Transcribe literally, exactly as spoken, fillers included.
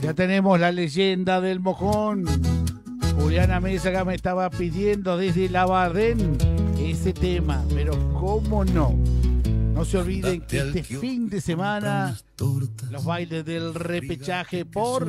Ya tenemos la leyenda del mojón. Juliana Mesa me estaba pidiendo desde Labardén ese tema, pero cómo no. No se olviden que este fin de semana los bailes del repechaje por